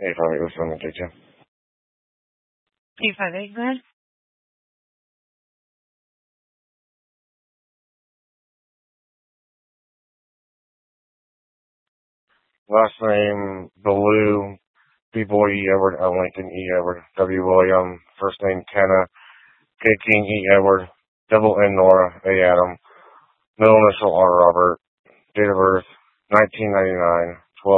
858 was going to get you. 858, go ahead. Last name, Baloo, B-Boy E. Edward, L. Lincoln E. Edward, W. William. First name, Kenna, K. King E. Edward, double N. Nora, A. Adam. Middle initial, R. Robert. Date of birth, 1999.